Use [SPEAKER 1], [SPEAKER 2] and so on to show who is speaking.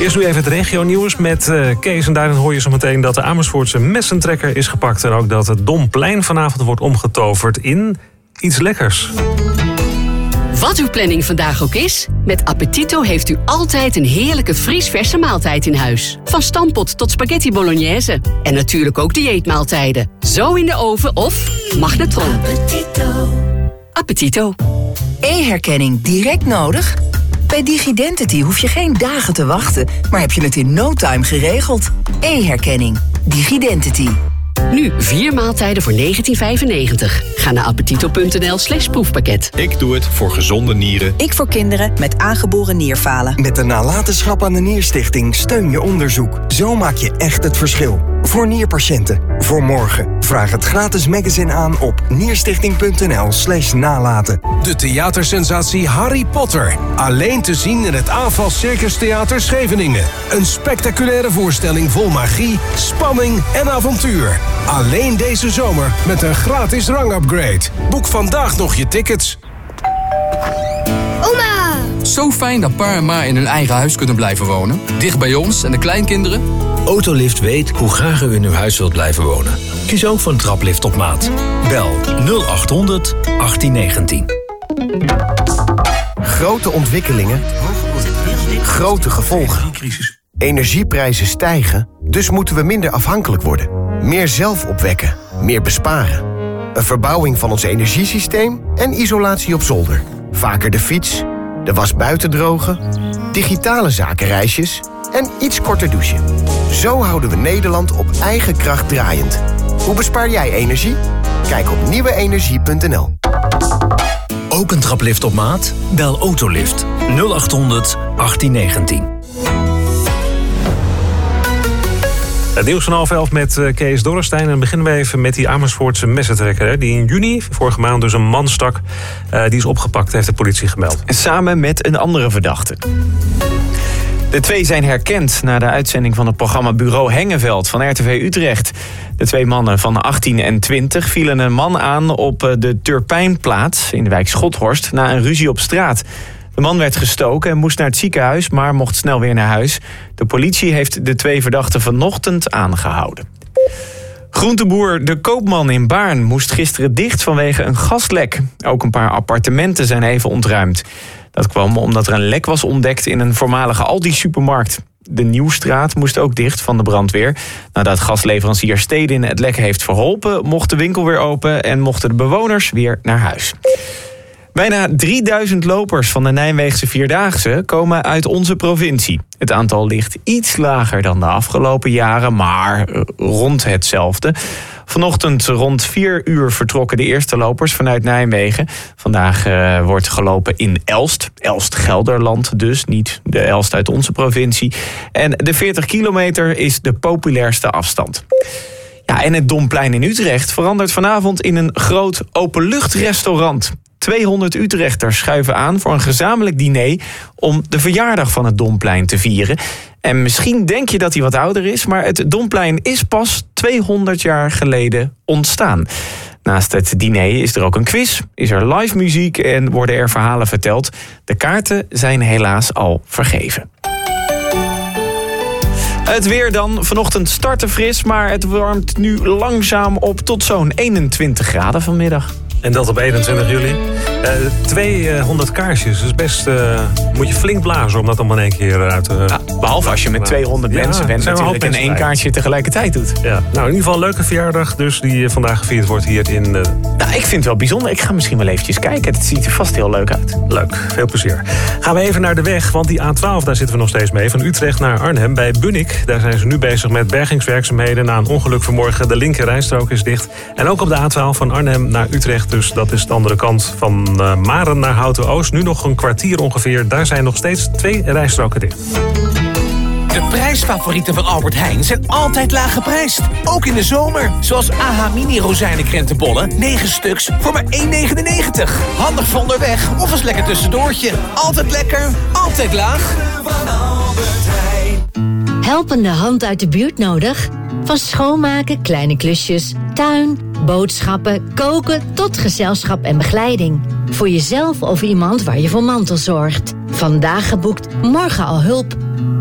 [SPEAKER 1] Eerst nu even het regionieuws met Kees. En daarin hoor je zo meteen dat de Amersfoortse messentrekker is gepakt. En ook dat het Domplein vanavond wordt omgetoverd in iets lekkers.
[SPEAKER 2] Wat uw planning vandaag ook is, met Appetito heeft u altijd een heerlijke vriesverse maaltijd in huis. Van stampot tot spaghetti bolognese. En natuurlijk ook dieetmaaltijden. Zo in de oven of magnetron. Appetito.
[SPEAKER 3] E-herkenning direct nodig? Bij DigiDentity hoef je geen dagen te wachten, maar heb je het in no time geregeld. E-herkenning. DigiDentity.
[SPEAKER 2] Nu 4 maaltijden voor €19,95. Ga naar appetito.nl/proefpakket.
[SPEAKER 4] Ik doe het voor gezonde nieren.
[SPEAKER 5] Ik voor kinderen met aangeboren nierfalen.
[SPEAKER 6] Met de nalatenschap aan de Nierstichting steun je onderzoek. Zo maak je echt het verschil. Voor nierpatiënten. Voor morgen. Vraag het gratis magazine aan op nierstichting.nl/nalaten.
[SPEAKER 7] De theatersensatie Harry Potter. Alleen te zien in het AFAS Circus Theater Scheveningen. Een spectaculaire voorstelling vol magie, spanning en avontuur. Alleen deze zomer met een gratis rangupgrade. Boek vandaag nog je tickets.
[SPEAKER 8] Oma! Zo fijn dat pa en ma in hun eigen huis kunnen blijven wonen. Dicht bij ons en de kleinkinderen.
[SPEAKER 9] Autolift weet hoe graag u in uw huis wilt blijven wonen. Kies ook voor een traplift op maat. Bel 0800 1819.
[SPEAKER 10] Grote ontwikkelingen, grote gevolgen. Energieprijzen stijgen, dus moeten we minder afhankelijk worden. Meer zelf opwekken, meer besparen. Een verbouwing van ons energiesysteem en isolatie op zolder. Vaker de fiets, de was buiten drogen, digitale zakenreisjes en iets korter douchen. Zo houden we Nederland op eigen kracht draaiend. Hoe bespaar jij energie? Kijk op nieuweenergie.nl.
[SPEAKER 9] Ook een traplift op maat? Bel Autolift 0800 1819.
[SPEAKER 1] Het nieuws van 10:30 met Kees Dorrestein. En dan beginnen we even met die Amersfoortse messentrekker. Die in juni, vorige maand, dus een man stak. Die is opgepakt, heeft de politie gemeld.
[SPEAKER 11] Samen met een andere verdachte. De twee zijn herkend na de uitzending van het programma Bureau Hengeveld van RTV Utrecht. De twee mannen van 18 en 20 vielen een man aan op de Turpijnplaats in de wijk Schothorst na een ruzie op straat. De man werd gestoken en moest naar het ziekenhuis, maar mocht snel weer naar huis. De politie heeft de twee verdachten vanochtend aangehouden. Groenteboer De Koopman in Baarn moest gisteren dicht vanwege een gaslek. Ook een paar appartementen zijn even ontruimd. Dat kwam omdat er een lek was ontdekt in een voormalige Aldi-supermarkt. De Nieuwstraat moest ook dicht van de brandweer. Nadat gasleverancier Stedin het lek heeft verholpen, mocht de winkel weer open en mochten de bewoners weer naar huis. Bijna 3000 lopers van de Nijmeegse Vierdaagse komen uit onze provincie. Het aantal ligt iets lager dan de afgelopen jaren, maar rond hetzelfde. Vanochtend rond 4 uur vertrokken de eerste lopers vanuit Nijmegen. Vandaag wordt gelopen in Elst. Elst-Gelderland dus, niet de Elst uit onze provincie. En de 40 kilometer is de populairste afstand. Ja, en het Domplein in Utrecht verandert vanavond in een groot openluchtrestaurant. 200 Utrechters schuiven aan voor een gezamenlijk diner om de verjaardag van het Domplein te vieren. En misschien denk je dat hij wat ouder is, maar het Domplein is pas 200 jaar geleden ontstaan. Naast het diner is er ook een quiz, is er live muziek en worden er verhalen verteld. De kaarten zijn helaas al vergeven. Het weer dan. Vanochtend startte fris, maar het warmt nu langzaam op tot zo'n 21 graden vanmiddag.
[SPEAKER 1] En dat op 21 juli. 200 kaarsjes. Dus best moet je flink blazen om dat allemaal in één keer uit te...
[SPEAKER 11] Behalve als je met 200 mensen bent natuurlijk en 1 kaartje tegelijkertijd doet.
[SPEAKER 1] Ja. Nou, in ieder geval een leuke verjaardag dus die vandaag gevierd wordt hier in...
[SPEAKER 11] Nou, ik vind het wel bijzonder. Ik ga misschien wel eventjes kijken. Het ziet er vast heel leuk uit.
[SPEAKER 1] Leuk, veel plezier. Gaan we even naar de weg, want die A12, daar zitten we nog steeds mee. Van Utrecht naar Arnhem bij Bunnik. Daar zijn ze nu bezig met bergingswerkzaamheden. Na een ongeluk vanmorgen, de linker rijstrook is dicht. En ook op de A12 van Arnhem naar Utrecht. Dus dat is de andere kant van Maren naar Houten-Oost. Nu nog een kwartier ongeveer. Daar zijn nog steeds 2 rijstroken dicht.
[SPEAKER 12] De prijsfavorieten van Albert Heijn zijn altijd laag geprijsd. Ook in de zomer. Zoals AH Mini rozijnenkrentenbollen. 9 stuks voor maar €1,99. Handig voor onderweg of als lekker tussendoortje. Altijd lekker, altijd laag.
[SPEAKER 13] Helpende hand uit de buurt nodig? Van schoonmaken, kleine klusjes, tuin, boodschappen, koken tot gezelschap en begeleiding. Voor jezelf of iemand waar je voor mantel zorgt. Vandaag geboekt, morgen al hulp.